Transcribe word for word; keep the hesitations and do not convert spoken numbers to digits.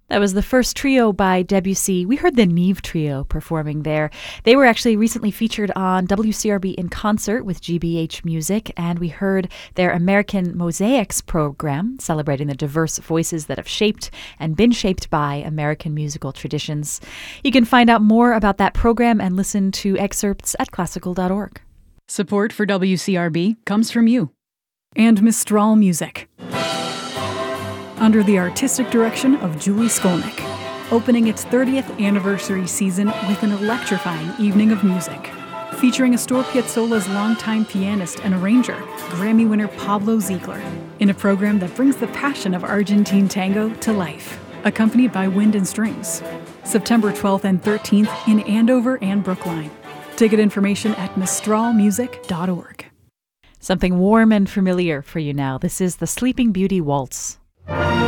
That was the first trio by Debussy. We heard the Neve Trio performing there. They were actually recently featured on W C R B in concert with G B H Music, and we heard their American Mosaics program, celebrating the diverse voices that have shaped and been shaped by American musical traditions. You can find out more about that program and listen to excerpts at classical dot org. Support for W C R B comes from you and Mistral Music, under the artistic direction of Julie Skolnick, opening its thirtieth anniversary season with an electrifying evening of music, featuring Astor Piazzolla's longtime pianist and arranger, Grammy winner Pablo Ziegler, in a program that brings the passion of Argentine tango to life, accompanied by wind and strings. September twelfth and thirteenth in Andover and Brookline. Ticket information at mistral music dot org. Something warm and familiar for you now. This is the Sleeping Beauty Waltz.